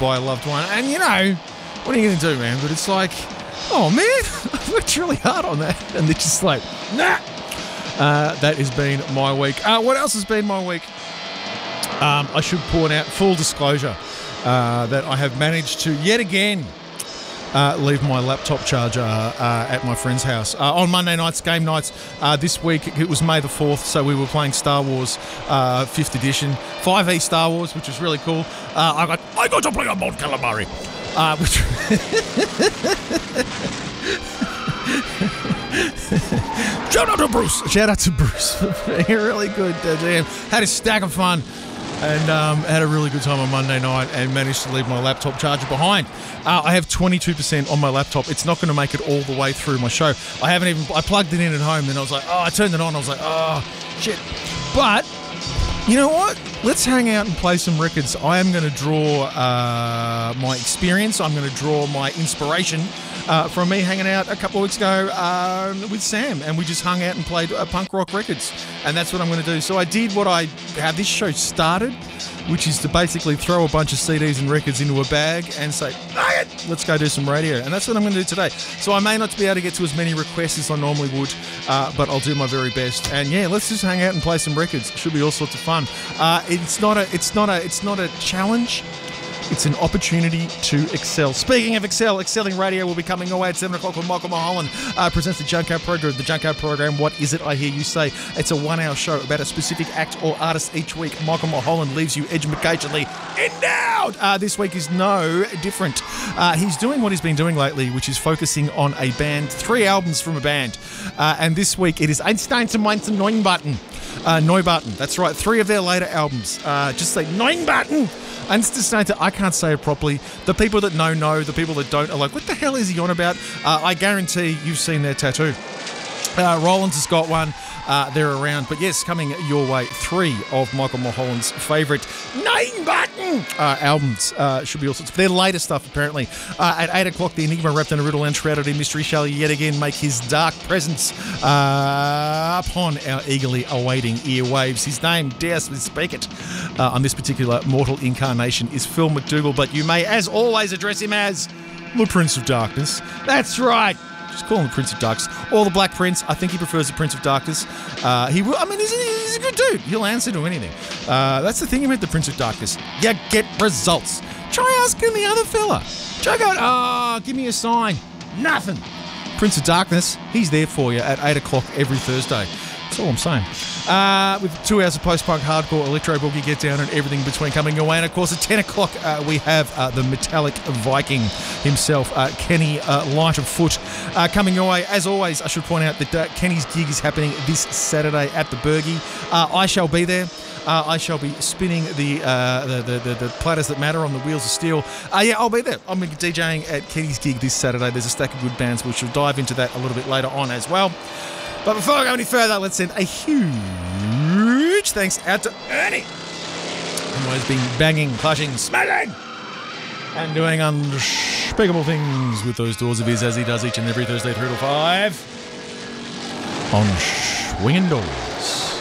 by a loved one. And, you know, what are you going to do, man? But it's like, oh, man, I worked really hard on that. And they're just like, nah. That has been my week. What else has been my week? I should point out, full disclosure, that I have managed to, yet again, leave my laptop charger at my friend's house. On Monday nights, game nights, this week, it was May the 4th, so we were playing Star Wars 5th edition, 5e Star Wars, which was really cool. I got to play on Mount Calamari, which... Shout out to Bruce for being a really good jam. Had a stack of fun. And had a really good time on Monday night and managed to leave my laptop charger behind. I have 22% on my laptop. It's not going to make it all the way through my show. I plugged it in at home, and I was like, I turned it on. I was like, shit. But, you know what? Let's hang out and play some records. I am going to draw my experience. I'm going to draw my inspiration from me hanging out a couple of weeks ago with Sam, and we just hung out and played punk rock records, and that's what I'm going to do. So I did how this show started, which is to basically throw a bunch of CDs and records into a bag and say, let's go do some radio, and that's what I'm going to do today. So I may not be able to get to as many requests as I normally would, but I'll do my very best. And yeah, let's just hang out and play some records. It should be all sorts of fun. It's not a challenge. It's an opportunity to excel. Speaking of excelling radio will be coming away at 7 o'clock when Michael Mulholland presents the Junkyard Program. The Junkyard Program, what is it I hear you say? It's a 1-hour show about a specific act or artist each week. Michael Mulholland leaves you educationally endowed. This week is no different. He's doing what he's been doing lately, which is focusing on a band, 3 albums from a band. And this week it is Einstein zum Mainzen Neubauten. Neubauten, that's right, 3 of their later albums. Just say Neubauten. And it's just I can't say it properly. The people that know. The people that don't are like, what the hell is he on about? I guarantee you've seen their tattoo. Rollins has got one. They're around. But yes, coming your way, 3 of Michael Mulholland's favourite Neubauten albums. Should be all sorts of their latest stuff, apparently. At 8 o'clock, the Enigma wrapped in a riddle and shrouded in mystery shall yet again make his dark presence upon our eagerly awaiting earwaves. His name, dares we speak it, on this particular mortal incarnation is Phil McDougall, but you may, as always, address him as the Prince of Darkness. That's right. Just call him the Prince of Darkness. Or the Black Prince. I think he prefers the Prince of Darkness. He's a good dude. He'll answer to anything. That's the thing about the Prince of Darkness. You get results. Try asking the other fella. Try going, give me a sign. Nothing. Prince of Darkness, he's there for you at 8 o'clock every Thursday. That's all I'm saying. With 2 hours of post-punk, hardcore, electro boogie, get down and everything between coming your way. And of course, at 10 o'clock, we have the metallic Viking himself, Kenny Light of Foot, coming your way. As always, I should point out that Kenny's gig is happening this Saturday at the Bergie. I shall be there. I shall be spinning the platters that matter on the wheels of steel. I'll be there. I'm DJing at Kenny's gig this Saturday. There's a stack of good bands, which we'll dive into that a little bit later on as well. But before I go any further, let's send a huge thanks out to Ernie, who has been banging, clashing, smashing, and doing unspeakable things with those doors of his, as he does each and every Thursday 3 to 5 on Swinging Doors.